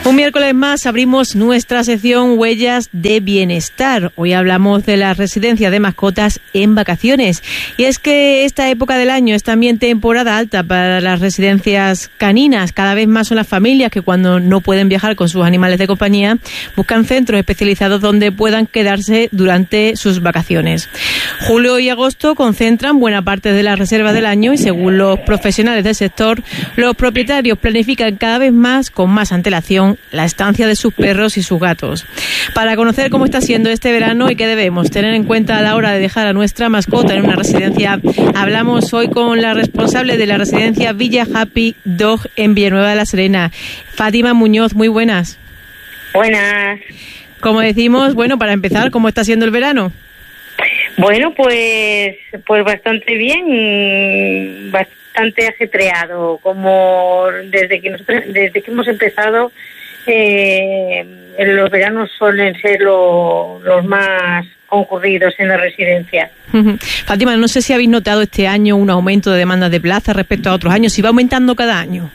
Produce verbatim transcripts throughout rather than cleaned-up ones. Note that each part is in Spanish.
Un miércoles más abrimos nuestra sección Huellas de Bienestar. Hoy hablamos de las residencias de mascotas en vacaciones. Y es que esta época del año es también temporada alta para las residencias caninas. Cada vez más son las familias que cuando no pueden viajar con sus animales de compañía buscan centros especializados donde puedan quedarse durante sus vacaciones. Julio y agosto concentran buena parte de las reservas del año y según los profesionales del sector, los propietarios planifican cada vez más con más antelación la estancia de sus perros y sus gatos. Para conocer cómo está siendo este verano y qué debemos tener en cuenta a la hora de dejar a nuestra mascota en una residencia, hablamos hoy con la responsable de la residencia Villa Happy Dog en Villanueva de la Serena, Fátima Muñoz. Muy buenas. Buenas. Como decimos, bueno, para empezar, ¿cómo está siendo el verano? Bueno, pues pues bastante bien, bastante ajetreado, como desde que nosotros, desde que hemos empezado. Eh, los veranos suelen ser lo, los más concurridos en la residencia. Uh-huh. Fátima, no sé si habéis notado este año un aumento de demandas de plaza respecto a otros años, si va aumentando cada año.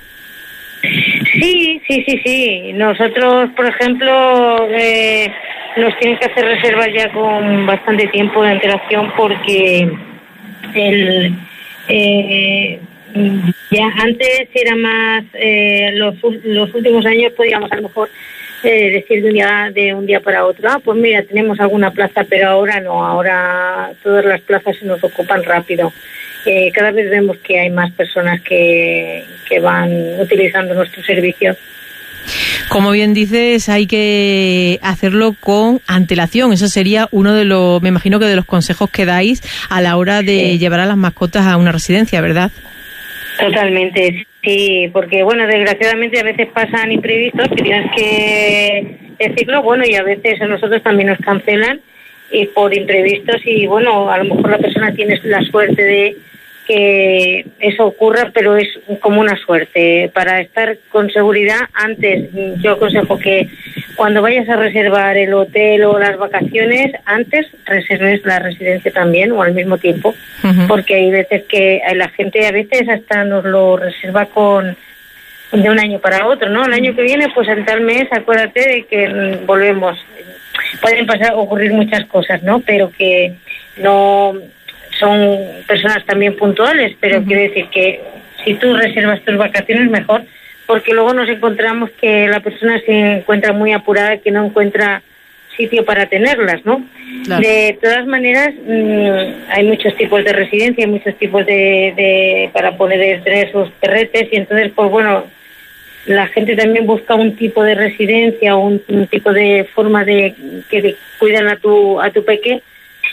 Sí, sí, sí, sí. Nosotros, por ejemplo, eh, nos tienen que hacer reservas ya con bastante tiempo de antelación porque el... Eh, ya antes era más eh, los los últimos años podíamos a lo mejor eh, decir de un día de un día para otro, ah, pues mira, tenemos alguna plaza, pero ahora no, ahora todas las plazas se nos ocupan rápido. Eh, cada vez vemos que hay más personas que, que van utilizando nuestros servicios. Como bien dices, hay que hacerlo con antelación. Eso sería uno de los, me imagino que de los consejos que dais a la hora de sí. llevar a las mascotas a una residencia, ¿verdad? Totalmente, sí, porque bueno, desgraciadamente a veces pasan imprevistos que tienes que decirlo, bueno, y a veces a nosotros también nos cancelan y por imprevistos y bueno, a lo mejor la persona tiene la suerte de que eso ocurra, pero es como una suerte. Para estar con seguridad, antes yo aconsejo que cuando vayas a reservar el hotel o las vacaciones, antes reserves la residencia también o al mismo tiempo, uh-huh. porque hay veces que la gente a veces hasta nos lo reserva con de un año para otro, ¿no? El año que viene, pues en tal mes, acuérdate de que volvemos. Pueden pasar, ocurrir muchas cosas, ¿no? Pero que no... son personas también puntuales, pero uh-huh. quiero decir que si tú reservas tus vacaciones mejor, porque luego nos encontramos que la persona se encuentra muy apurada, que no encuentra sitio para tenerlas, ¿no? Claro. De todas maneras, mmm, hay muchos tipos de residencia, hay muchos tipos de, de para poder tener sus perretes y entonces, pues bueno, la gente también busca un tipo de residencia o un, un tipo de forma de que de, cuidan a tu a tu peque,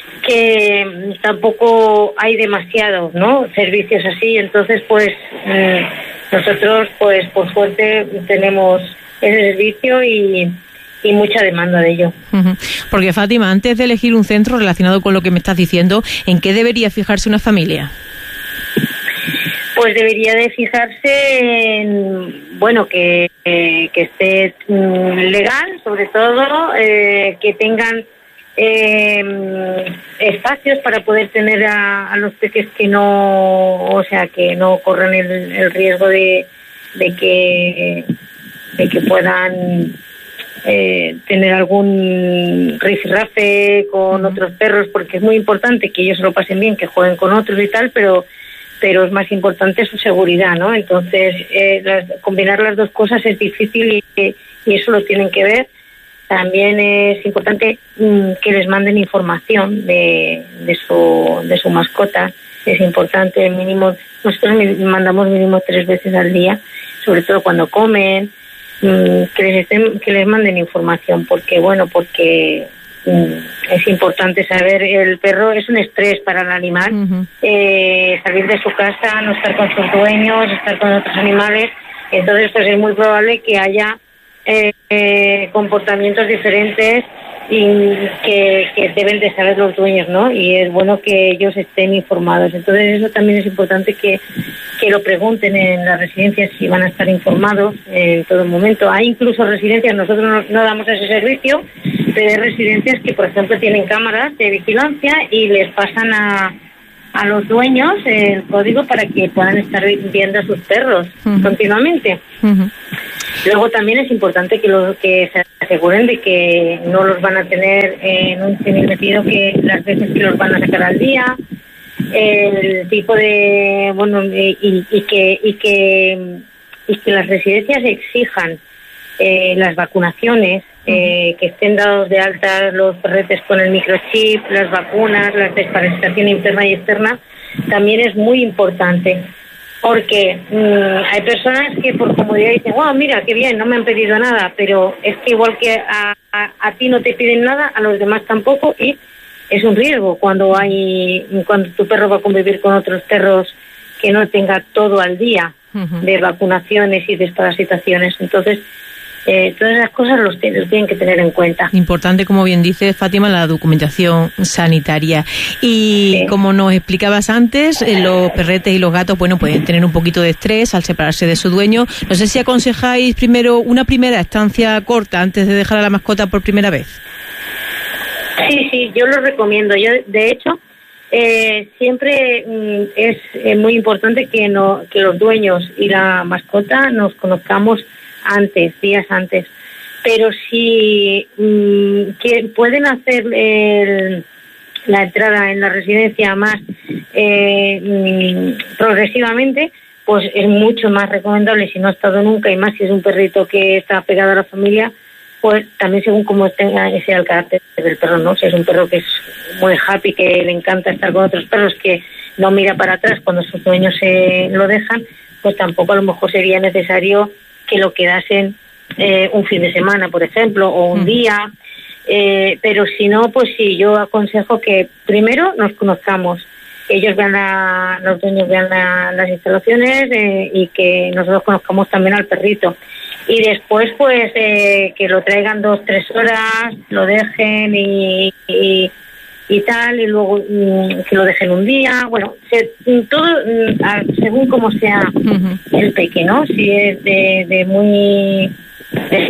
que tampoco hay demasiado, ¿no? Servicios así, entonces pues eh, nosotros pues por suerte tenemos ese servicio y, y mucha demanda de ello. Uh-huh. Porque Fátima, antes de elegir un centro relacionado con lo que me estás diciendo, ¿en qué debería fijarse una familia? Pues debería de fijarse en, bueno, que, eh, que esté mm, legal, sobre todo, eh, que tengan Eh, espacios para poder tener a, a los peques que no, o sea, que no corran el, el riesgo de, de que de que puedan eh, tener algún rifirrafe con uh-huh. otros perros, porque es muy importante que ellos se lo pasen bien, que jueguen con otros y tal, pero pero es más importante su seguridad, ¿no? Entonces eh, las, combinar las dos cosas es difícil y, y eso lo tienen que ver. También es importante mmm, que les manden información de, de su de su mascota. Es importante, mínimo, nosotros mandamos mínimo tres veces al día, sobre todo cuando comen, mmm, que les estén, que les manden información, porque bueno, porque mmm, es importante saber, el perro es un estrés para el animal, uh-huh. eh, salir de su casa, no estar con sus dueños, estar con otros animales, entonces pues es muy probable que haya Eh, eh, comportamientos diferentes y que, que deben de saber los dueños, ¿no? Y es bueno que ellos estén informados. Entonces eso también es importante que, que lo pregunten en las residencias si van a estar informados en todo momento. Hay incluso residencias, nosotros no, no damos ese servicio, pero hay residencias que, por ejemplo, tienen cámaras de vigilancia y les pasan a a los dueños el código para que puedan estar viendo a sus perros uh-huh. continuamente. Uh-huh. Luego también es importante que, lo, que se aseguren de que no los van a tener en un semimetido, que las veces que los van a sacar al día, el tipo de, bueno, y, y que y que y que las residencias exijan eh, las vacunaciones, eh, que estén dados de alta los perretes con el microchip, las vacunas, la desparasitación interna y externa, también es muy importante. Porque mmm, hay personas que por comodidad dicen, wow, mira, qué bien, no me han pedido nada, pero es que igual que a, a, a ti no te piden nada, a los demás tampoco, y es un riesgo cuando hay cuando tu perro va a convivir con otros perros que no tenga todo al día uh-huh. de vacunaciones y desparasitaciones. Entonces, Eh, todas esas cosas los, t- los tienen que tener en cuenta. Importante, como bien dice Fátima, la documentación sanitaria. Y sí. como nos explicabas antes, eh, los perretes y los gatos, bueno, pueden tener un poquito de estrés al separarse de su dueño. No sé si aconsejáis primero una primera estancia corta antes de dejar a la mascota por primera vez. Sí, sí, yo lo recomiendo. Yo, de hecho, eh, siempre mm, es eh, muy importante que, no, que los dueños y la mascota nos conozcamos antes, días antes, pero si mmm, que pueden hacer el, la entrada en la residencia más eh, mmm, progresivamente, pues es mucho más recomendable si no ha estado nunca, y más si es un perrito que está pegado a la familia, pues también según cómo tenga ese el carácter del perro, ¿no? Si es un perro que es muy happy, que le encanta estar con otros perros, que no mira para atrás cuando sus dueños se lo dejan, pues tampoco a lo mejor sería necesario que lo quedasen eh, un fin de semana, por ejemplo, o un mm. día, eh, pero si no, pues sí, yo aconsejo que primero nos conozcamos, ellos vean la, los dueños vean la, las instalaciones eh, y que nosotros conozcamos también al perrito, y después pues eh, que lo traigan dos, tres horas, lo dejen y, y y tal, y luego mmm, que lo dejen un día, bueno, se, todo mmm, según como sea uh-huh. el pequeño, si es de, de muy de,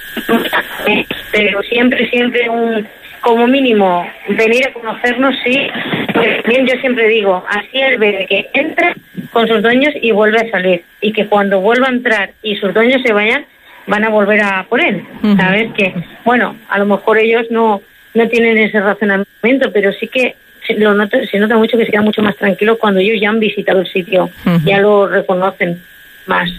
pero siempre, siempre un como mínimo venir a conocernos, sí, pues bien, yo siempre digo, así es ver que entra con sus dueños y vuelve a salir, y que cuando vuelva a entrar y sus dueños se vayan, van a volver a por él, uh-huh. ¿sabes? Que, bueno, a lo mejor ellos no no tienen ese razonamiento, pero sí que se, lo nota, se nota mucho que se queda mucho más tranquilo cuando ellos ya han visitado el sitio, uh-huh. ya lo reconocen más.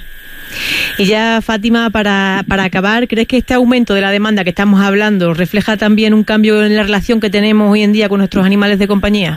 Y ya, Fátima, para, para acabar, ¿crees que este aumento de la demanda que estamos hablando refleja también un cambio en la relación que tenemos hoy en día con nuestros animales de compañía?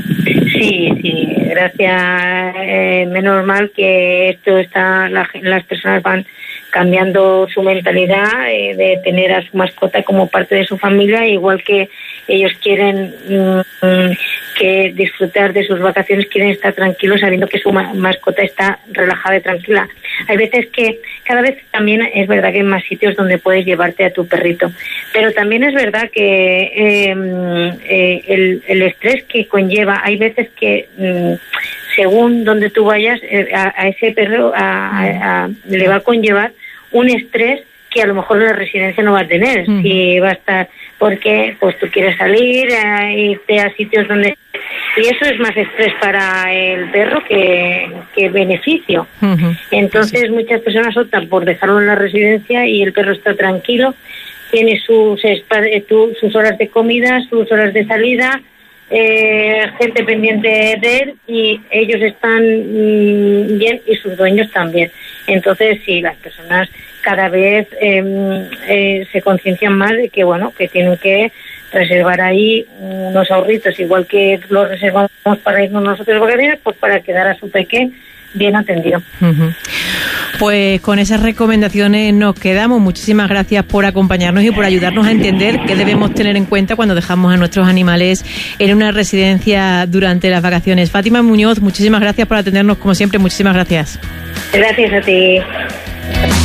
Sí, sí, gracias, eh, menos mal que esto está, la, las personas van cambiando su mentalidad eh, de tener a su mascota como parte de su familia, igual que ellos quieren mmm, que disfrutar de sus vacaciones, quieren estar tranquilos sabiendo que su ma- mascota está relajada y tranquila. Hay veces que cada vez también es verdad que hay más sitios donde puedes llevarte a tu perrito, pero también es verdad que eh, eh, el, el estrés que conlleva, hay veces que mmm, según donde tú vayas, eh, a, a ese perro a, a, a, le va a conllevar un estrés que a lo mejor la residencia no va a tener, mm. si va a estar, porque pues tú quieres salir, eh, irte a sitios donde, y eso es más estrés para el perro que, que beneficio. Mm-hmm. Entonces sí. Muchas personas optan por dejarlo en la residencia y el perro está tranquilo, tiene sus, sus horas de comida, sus horas de salida, eh, gente pendiente de él, y ellos están mmm, bien y sus dueños también. Entonces sí, las personas cada vez eh, eh, se conciencian más de que bueno, que tienen que reservar ahí unos ahorritos, igual que los reservamos para irnos nosotros de vacaciones, pues para quedar a su peque bien atendido. Uh-huh. Pues con esas recomendaciones nos quedamos. Muchísimas gracias por acompañarnos y por ayudarnos a entender qué debemos tener en cuenta cuando dejamos a nuestros animales en una residencia durante las vacaciones. Fátima Muñoz, muchísimas gracias por atendernos como siempre. Muchísimas gracias. Gracias a ti.